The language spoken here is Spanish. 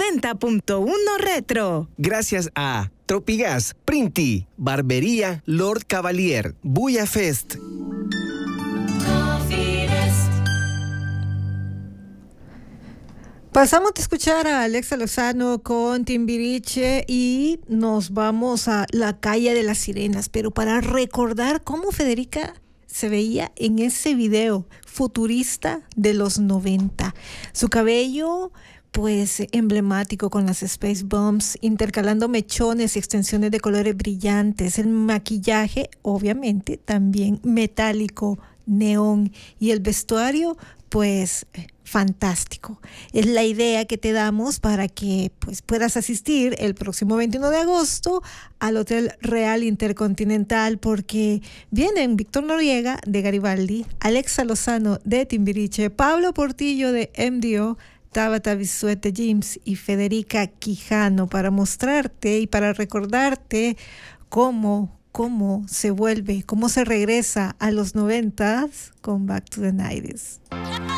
90.1 Retro. Gracias a Tropigas, Printi, Barbería Lord Cavalier, Buya Fest. Pasamos a escuchar a Alexa Lozano con Timbiriche y nos vamos a la calle de las sirenas, pero para recordar cómo Federica se veía en ese video futurista de los 90. Su cabello, pues, emblemático con las Space Bombs, intercalando mechones y extensiones de colores brillantes. El maquillaje, obviamente, también metálico, neón, y el vestuario, pues, fantástico. Es la idea que te damos para que pues puedas asistir el próximo 21 de agosto al Hotel Real Intercontinental, porque vienen Víctor Noriega de Garibaldi, Alexa Lozano de Timbiriche, Pablo Portillo de MDO, Tabata Bisuet de Jims y Federica Quijano para mostrarte y para recordarte cómo se vuelve, cómo se regresa a los 90s con Back to the 90s.